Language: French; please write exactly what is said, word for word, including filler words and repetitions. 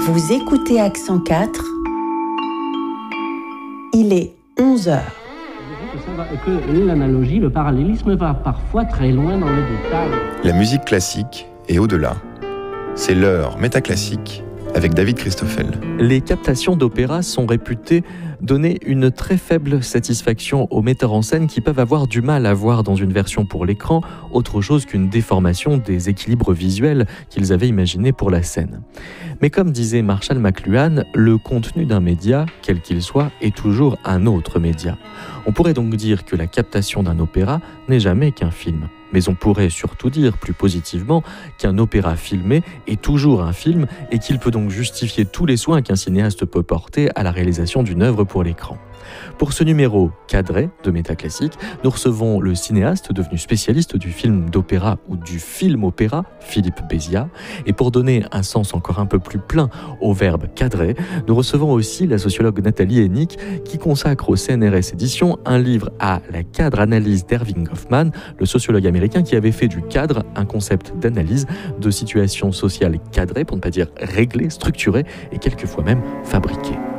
Vous écoutez Accent quatre. Il est onze heures. Que l'analogie, le parallélisme va parfois très loin dans le détail. La musique classique et au-delà. C'est l'heure métaclassique avec David Christoffel. Les captations d'opéra sont réputées donner une très faible satisfaction aux metteurs en scène qui peuvent avoir du mal à voir dans une version pour l'écran autre chose qu'une déformation des équilibres visuels qu'ils avaient imaginés pour la scène. Mais comme disait Marshall McLuhan, le contenu d'un média, quel qu'il soit, est toujours un autre média. On pourrait donc dire que la captation d'un opéra n'est jamais qu'un film. Mais on pourrait surtout dire, plus positivement, qu'un opéra filmé est toujours un film et qu'il peut donc justifier tous les soins qu'un cinéaste peut porter à la réalisation d'une œuvre pour l'écran. Pour ce numéro cadré de Métaclassique, nous recevons le cinéaste devenu spécialiste du film d'opéra ou du film-opéra, Philippe Béziat. Et pour donner un sens encore un peu plus plein au verbe cadrer, nous recevons aussi la sociologue Nathalie Hennick qui consacre au C N R S Éditions un livre à la cadre-analyse d'Erving Goffman, le sociologue américain qui avait fait du cadre un concept d'analyse de situations sociales cadrées, pour ne pas dire réglées, structurées et quelquefois même fabriquées.